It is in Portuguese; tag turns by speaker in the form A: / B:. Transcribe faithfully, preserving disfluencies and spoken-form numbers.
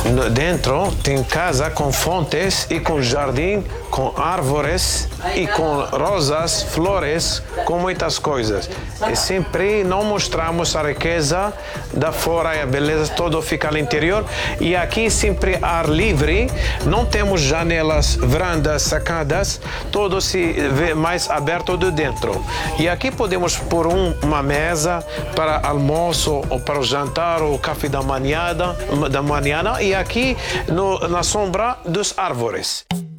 A: no- dentro tem casa com fontes e com jardim, com árvores e com rosas, flores, com muitas coisas. E sempre não mostramos a riqueza da fora e a beleza, todo fica no interior. E aqui sempre ar livre, não temos janelas, varandas, sacadas, todo se vê mais aberto de dentro. E aqui podemos pôr um, uma mesa para almoço ou para o jantar ou café da manhã, da manhã e aqui no, na sombra das árvores.